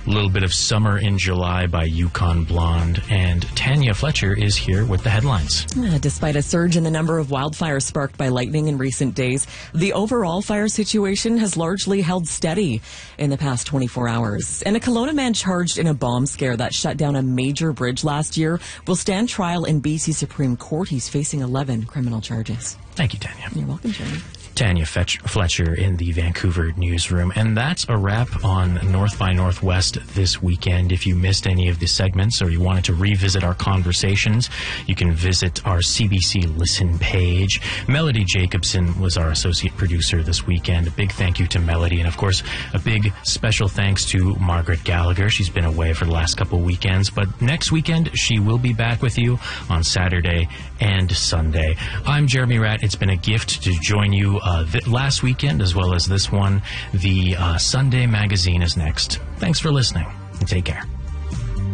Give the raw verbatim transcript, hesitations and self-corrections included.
A little bit of Summer in July by Yukon Blonde. And Tanya Fletcher is here with the headlines. Uh, despite a surge in the number of wildfires sparked by lightning in recent days, the overall fire situation has largely held steady in the past twenty-four hours. And a Kelowna man charged in a bomb scare that shut down a major bridge last year will stand trial in B C Supreme Court. He's facing eleven criminal charges. Thank you, Tanya. You're welcome, Jeremy. Tanya Fetch- Fletcher in the Vancouver newsroom. And that's a wrap on North by Northwest this weekend. If you missed any of the segments or you wanted to revisit our conversations, you can visit our C B C Listen page. Melody Jacobson was our associate producer this weekend. A big thank you to Melody. And, of course, a big special thanks to Margaret Gallagher. She's been away for the last couple weekends. But next weekend, she will be back with you on Saturday and Sunday. I'm Jeremy Ratt. It's been a gift to join you Uh, th- last weekend as well as this one. The uh, Sunday Magazine is next. Thanks for listening and take care.